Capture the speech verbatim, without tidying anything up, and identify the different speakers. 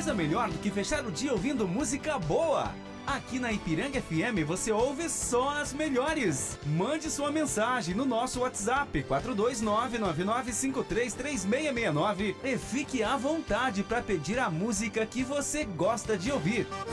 Speaker 1: coisa melhor do que fechar o dia ouvindo música boa? Aqui na Ipiranga F M você ouve só as melhores. Mande sua mensagem no nosso WhatsApp quatro dois nove, nove nove cinco três, três seis seis nove e fique à vontade para pedir a música que você gosta de ouvir.